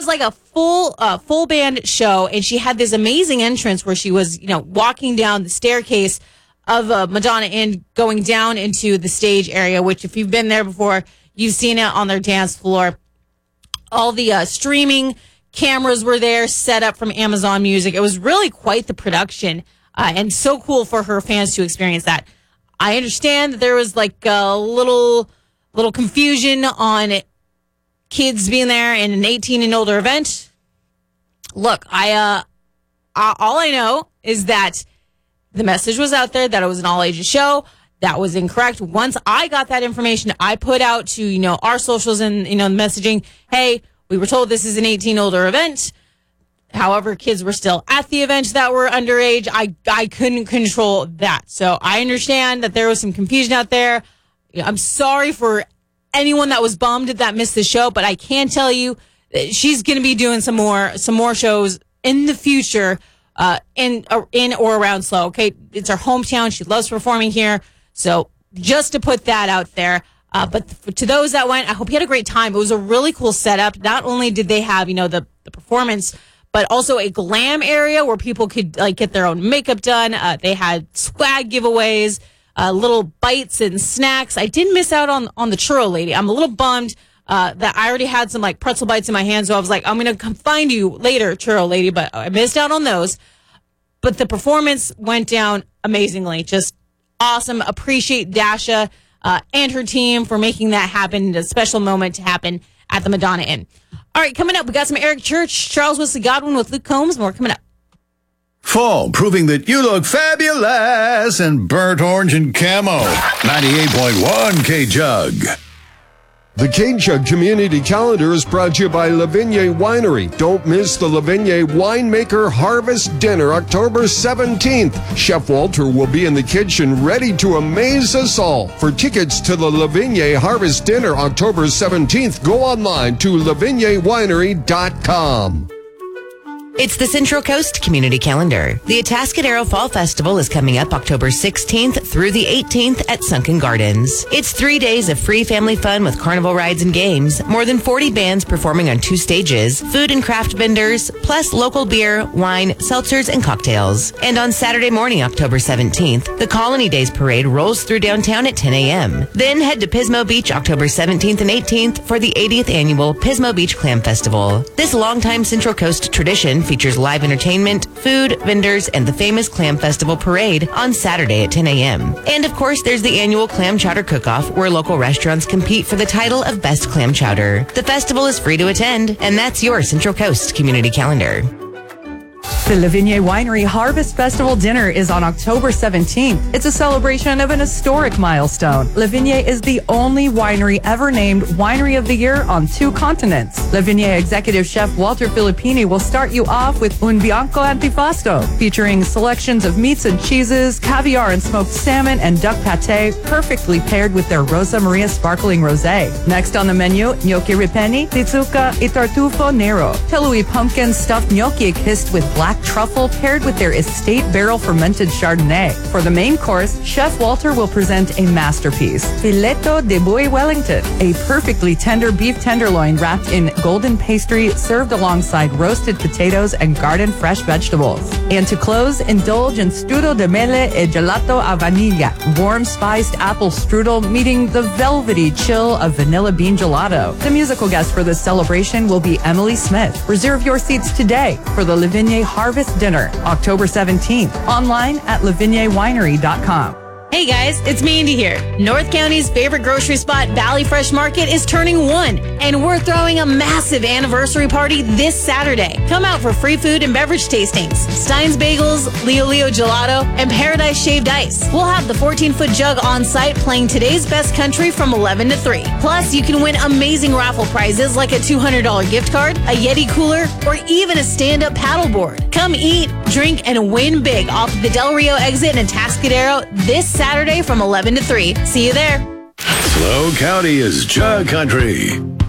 was like a full band show, and she had this amazing entrance where she was, walking down the staircase of Madonna Inn, going down into the stage area, which if you've been there before, you've seen it on their dance floor. All the streaming cameras were there, set up from Amazon Music. It was really quite the production, and so cool for her fans to experience that. I understand that there was like a little confusion on kids being there in an 18 and older event. Look, all I know is that the message was out there that it was an all ages show. That was incorrect. Once I got that information, I put out to, our socials and, messaging, hey, we were told this is an 18 older event. However, kids were still at the event that were underage. I couldn't control that. So I understand that there was some confusion out there. I'm sorry for anyone that was bummed that missed the show, but I can tell you that she's going to be doing some more shows in the future, in or around SLO. Okay. It's her hometown. She loves performing here. So just to put that out there. But to those that went, I hope you had a great time. It was a really cool setup. Not only did they have, the performance, but also a glam area where people could get their own makeup done. They had swag giveaways, little bites and snacks. I did miss out on the churro lady. I'm a little bummed that I already had some pretzel bites in my hand. So I was like, I'm going to come find you later, churro lady. But I missed out on those. But the performance went down amazingly. Just awesome. Appreciate Dasha and her team for making that happen. A special moment to happen at the Madonna Inn. All right, coming up, we got some Eric Church, Charles Wesley Godwin with Luke Combs. More coming up. Fall, proving that you look fabulous in burnt orange and camo. 98.1 K-Jug. The K-Jug Community Calendar is brought to you by La Vigne Winery. Don't miss the La Vigne Winemaker Harvest Dinner, October 17th. Chef Walter will be in the kitchen ready to amaze us all. For tickets to the La Vigne Harvest Dinner, October 17th, go online to lavignewinery.com. It's the Central Coast Community Calendar. The Atascadero Fall Festival is coming up October 16th through the 18th at Sunken Gardens. It's 3 days of free family fun with carnival rides and games, more than 40 bands performing on 2 stages, food and craft vendors, plus local beer, wine, seltzers, and cocktails. And on Saturday morning, October 17th, the Colony Days Parade rolls through downtown at 10 a.m. Then head to Pismo Beach October 17th and 18th for the 80th annual Pismo Beach Clam Festival. This longtime Central Coast tradition features live entertainment, food, vendors, and the famous Clam Festival Parade on Saturday at 10 a.m. And of course, there's the annual Clam Chowder Cook-Off, where local restaurants compete for the title of Best Clam Chowder. The festival is free to attend, and that's your Central Coast Community Calendar. The La Vigne Winery Harvest Festival Dinner is on October 17th. It's a celebration of an historic milestone. La Vigne is the only winery ever named Winery of the Year on 2 continents. La Vigne Executive Chef Walter Filippini will start you off with Un Bianco Antipasto, featuring selections of meats and cheeses, caviar and smoked salmon, and duck pate, perfectly paired with their Rosa Maria Sparkling Rosé. Next on the menu, gnocchi ripenni, pizzuca, e tartufo nero, Telui pumpkin stuffed gnocchi kissed with black truffle paired with their estate barrel fermented Chardonnay. For the main course, Chef Walter will present a masterpiece, Filetto de Boi Wellington, a perfectly tender beef tenderloin wrapped in golden pastry served alongside roasted potatoes and garden fresh vegetables. And to close, indulge in strudel de mele e gelato a vaniglia, warm spiced apple strudel meeting the velvety chill of vanilla bean gelato. The musical guest for this celebration will be Emily Smith. Reserve your seats today for the La Vigne Harvest Dinner, October 17th, online at lavignewinery.com. Hey guys, it's Mandy here. North County's favorite grocery spot, Valley Fresh Market, is turning 1, and we're throwing a massive anniversary party this Saturday. Come out for free food and beverage tastings, Stein's Bagels, Leo Gelato, and Paradise Shaved Ice. We'll have the 14-foot jug on site playing today's best country from 11 to 3. Plus, you can win amazing raffle prizes like a $200 gift card, a Yeti cooler, or even a stand-up paddleboard. Come eat, drink, and win big off the Del Rio exit in Atascadero this Saturday from 11 to 3. See you there. SLO County is Jug Country.